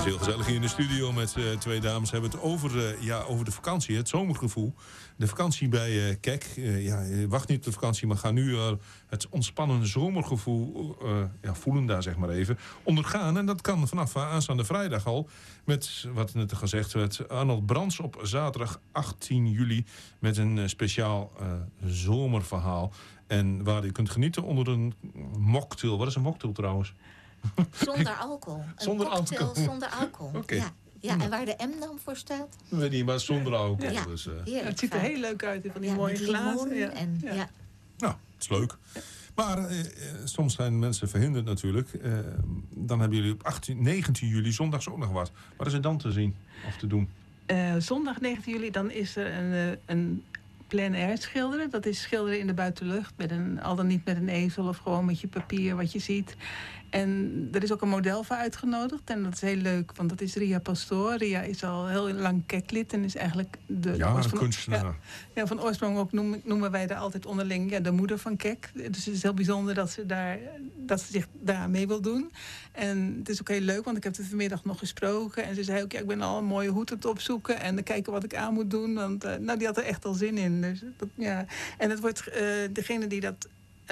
is heel gezellig hier in de studio met twee dames. We hebben het over de vakantie, het zomergevoel. De vakantie bij Kek. Wacht niet op de vakantie, maar ga nu het ontspannende zomergevoel voelen daar zeg maar even. Ondergaan. En dat kan vanaf aanstaande vrijdag al. Met wat net gezegd werd, Arnold Brands op zaterdag 18 juli. Met een speciaal zomerverhaal. En waar je kunt genieten onder een mocktail. Wat is een mocktail trouwens? Zonder alcohol. Zonder alcohol. Zonder alcohol. Okay. Ja, en waar de M dan voor staat? Ik weet niet, maar zonder alcohol. Ja. Dus, het ziet er heel leuk uit, van die mooie glazen. Nou, het is leuk. Maar soms zijn mensen verhinderd natuurlijk. Dan hebben jullie op 19 juli zondags ook nog wat. Wat is er dan te zien of te doen? Zondag 19 juli dan is er een plein air schilderen. Dat is schilderen in de buitenlucht. Al dan niet met een ezel of gewoon met je papier wat je ziet. En er is ook een model voor uitgenodigd. En dat is heel leuk, want dat is Ria Pastoor. Ria is al heel lang Keklid en is eigenlijk de kunstenaar. Ja, van oorsprong ook noemen wij daar altijd onderling de moeder van Kek. Dus het is heel bijzonder dat ze zich daar mee wil doen. En het is ook heel leuk, want ik heb het vanmiddag nog gesproken. En ze zei ook, ik ben al een mooie hoed aan het opzoeken. En kijken wat ik aan moet doen. Want die had er echt al zin in. Dus En het wordt degene die dat...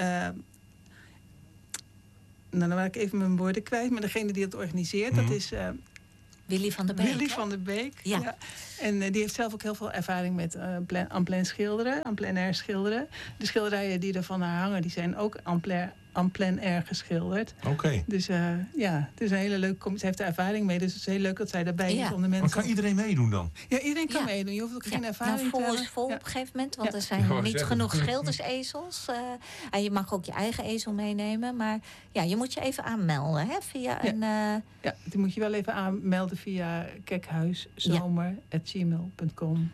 dan maak ik even mijn woorden kwijt. Maar degene die het organiseert, dat is... Willy van der Beek. Willy van der Beek, ja. En die heeft zelf ook heel veel ervaring met en plein air schilderen. De schilderijen die er van haar hangen, die zijn ook en plein air geschilderd. Oké. Dus het is een hele leuke... Ze heeft er ervaring mee, dus het is heel leuk dat zij daarbij is om de mensen... Maar kan iedereen meedoen dan? Ja, iedereen kan meedoen. Je hoeft ook geen ervaring te hebben. Vol is vol op een gegeven moment, want er zijn niet genoeg schildersezels. En je mag ook je eigen ezel meenemen. Maar je moet je even aanmelden via een... Ja, die moet je wel even aanmelden via kekhuiszomer@gmail.com.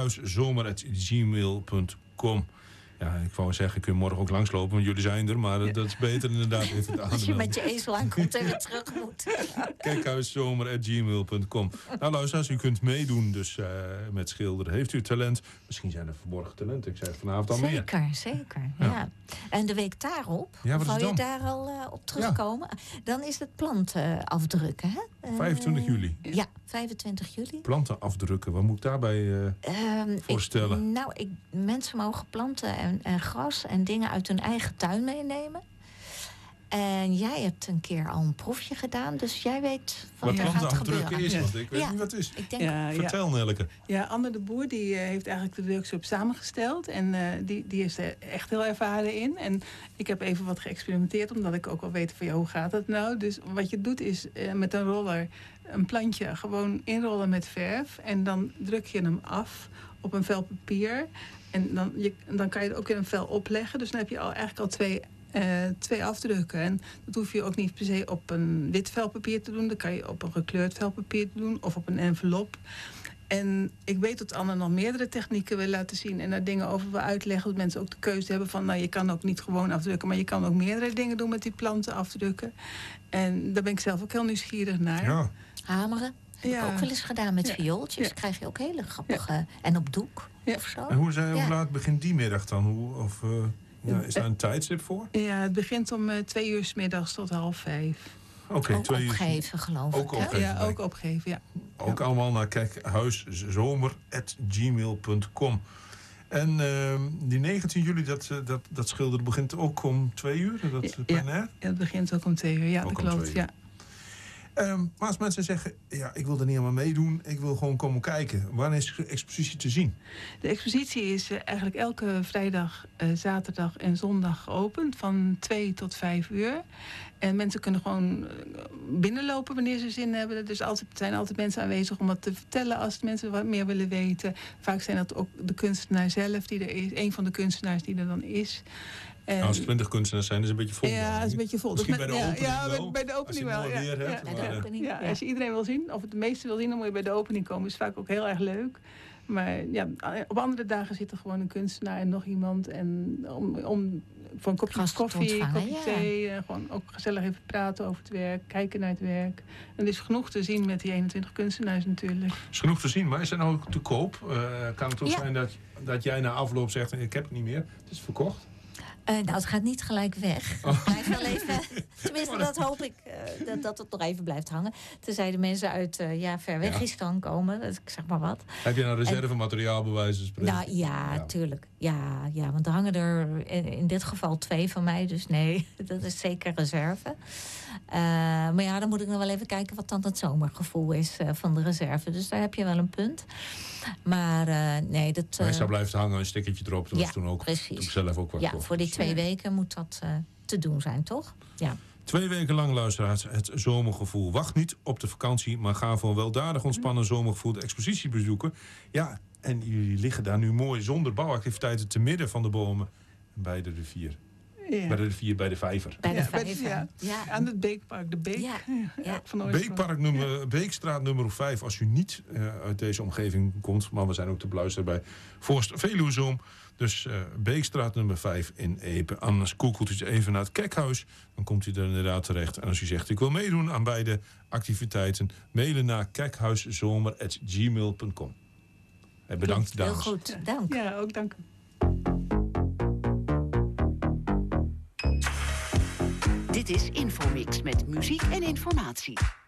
Kekhuiszomer@gmail.com. Ja, ik wou zeggen, kun je morgen ook langslopen, want jullie zijn er. Maar dat is beter inderdaad even aan. Als je met je ezel aankomt en weer terug moet. Kekhuiszomer@gmail.com. Nou luisteraars, u kunt meedoen dus met schilderen. Heeft u talent? Misschien zijn er verborgen talenten. Ik zei het vanavond al meer. Zeker. Ja. En de week daarop, wou je daar al op terugkomen? Ja. Dan is het planten afdrukken. Hè? 25 juli. Ja, 25 juli. Planten afdrukken, wat moet ik daarbij voorstellen? Mensen mogen planten en gras en dingen uit hun eigen tuin meenemen. En jij hebt een keer al een proefje gedaan, dus jij weet wat er gaat gebeuren. Is, want ik weet niet wat het is. Vertel, Nelleke. Ja, Anne de Boer die heeft eigenlijk de workshop samengesteld. En die is er echt heel ervaren in. En ik heb even wat geëxperimenteerd, omdat ik ook al weet van hoe gaat het nou. Dus wat je doet is met een roller een plantje gewoon inrollen met verf. En dan druk je hem af op een vel papier. En dan kan je er ook weer een vel opleggen. Dus dan heb je eigenlijk al twee afdrukken. En dat hoef je ook niet per se op een wit velpapier te doen. Dat kan je op een gekleurd velpapier doen of op een envelop. En ik weet dat Anne nog meerdere technieken wil laten zien en daar dingen over wil uitleggen. Dat mensen ook de keuze hebben van, je kan ook niet gewoon afdrukken, maar je kan ook meerdere dingen doen met die planten afdrukken. En daar ben ik zelf ook heel nieuwsgierig naar. Ja. Hameren. Heb ik ook wel eens gedaan met viooltjes. Ja. Krijg je ook hele grappige... En op doek of zo. En hoe laat begint die middag dan? Is daar een tijdstip voor? Ja, het begint om 2 uur 's middags tot 4:30. Oké, 2 uur. Opgeven, geloof ik. Ook opgeven. Ja, ook opgeven, ja. Ook allemaal naar kekhuiszomer@gmail.com. En die 19 juli, dat schilderen begint ook om 2 uur? Ja, het begint ook om 2 uur. Ja, dat klopt. Ja. Maar als mensen zeggen, ik wil er niet aan meedoen, ik wil gewoon komen kijken. Wanneer is de expositie te zien? De expositie is eigenlijk elke vrijdag, zaterdag en zondag geopend. Van 2 tot 5 uur. En mensen kunnen gewoon binnenlopen wanneer ze zin hebben. Dus er zijn altijd mensen aanwezig om wat te vertellen als mensen wat meer willen weten. Vaak zijn dat ook de kunstenaar zelf die er is. Een van de kunstenaars die er dan is. En als 20 kunstenaars zijn, is het een beetje vol. Ja, het is een beetje vol. Misschien bij de opening wel. Bij de opening wel. Als je iedereen wil zien, of het de meeste wil zien, dan moet je bij de opening komen. Dat is vaak ook heel erg leuk. Maar op andere dagen zit er gewoon een kunstenaar en nog iemand. En om voor een kopje koffie, een kopje thee. Gewoon ook gezellig even praten over het werk. Kijken naar het werk. En er is genoeg te zien met die 21 kunstenaars natuurlijk. Er is genoeg te zien, maar is er nou ook te koop? Kan het ook zijn dat jij na afloop zegt, ik heb het niet meer. Het is verkocht. Nou, het gaat niet gelijk weg. Het blijft wel even, tenminste, dat hoop ik, dat het nog even blijft hangen. Tenzij de mensen uit ver weg is kan komen. Ik zeg maar wat. Heb je een reservemateriaal bij wijze van spreken? Nou ja, tuurlijk. Ja, want er hangen er in dit geval 2 van mij. Dus nee, dat is zeker reserve. Maar ja, dan moet ik nog wel even kijken wat dan het zomergevoel is van de reserve. Dus daar heb je wel een punt. Maar nee, dat... Meestal blijft hangen, een stickertje erop. Dat was toen ook precies. toen zelf ook wat. Ja, voor die 2 weken moet dat te doen zijn, toch? Ja. 2 weken lang, luisteraars, het zomergevoel. Wacht niet op de vakantie, maar ga voor een weldadig ontspannen zomergevoel de expositie bezoeken. Ja, en jullie liggen daar nu mooi zonder bouwactiviteiten te midden van de bomen bij de rivier. Ja. Bij de rivier, bij de vijver. Bij de vijver. Ja. Aan het Beekpark, de Beek. Ja. Van Beekpark Beekstraat nummer 5. Als u niet uit deze omgeving komt, maar we zijn ook te beluisteren bij Voorst Veluwezoom. Dus Beekstraat nummer 5 in Epe. Anders googelt u even naar het Kekhuis. Dan komt u er inderdaad terecht. En als u zegt, ik wil meedoen aan beide activiteiten, mailen naar kekhuiszomer@gmail.com. Bedankt, dames. Heel goed, dank. Ja, ook dank. Dit is Infomix met muziek en informatie.